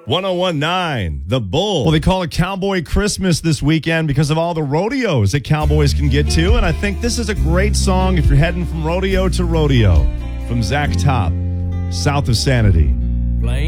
1019, The Bull. Well, they call it Cowboy Christmas this weekend because of all the rodeos that cowboys can get to. And I think this is a great song if you're heading from rodeo to rodeo. From Zach Top, South of Sanity.